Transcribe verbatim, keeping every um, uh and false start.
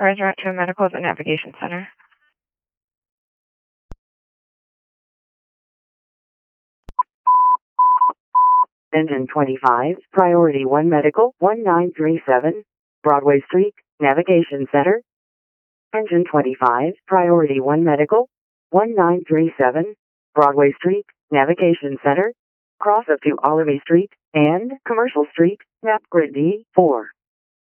Roger, out to a medical at the navigation center. Engine twenty-five, Priority one Medical, one nine three seven, Broadway Street, Navigation Center. Engine twenty-five, Priority one Medical, one nine three seven, Broadway Street, Navigation Center. Cross up to Olivey Street and Commercial Street, Map Grid D four.